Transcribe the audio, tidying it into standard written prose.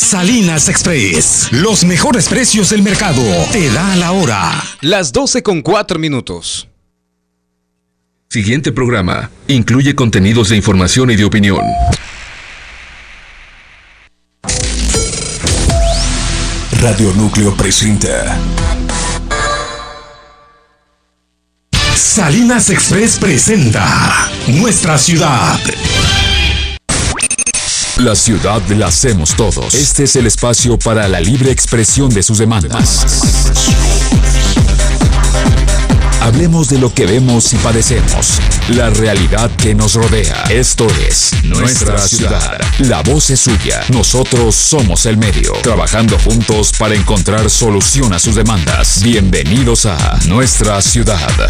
Salinas Express, los mejores precios del mercado. Te da la hora. Las 12:04. Siguiente programa incluye contenidos de información y de opinión. Radio Núcleo presenta Salinas Express presenta Nuestra Ciudad. La ciudad la hacemos todos. Este es el espacio para la libre expresión de sus demandas. Hablemos de lo que vemos y padecemos, la realidad que nos rodea. Esto es Nuestra Ciudad. La voz es suya. Nosotros somos el medio, trabajando juntos para encontrar solución a sus demandas. Bienvenidos a Nuestra Ciudad.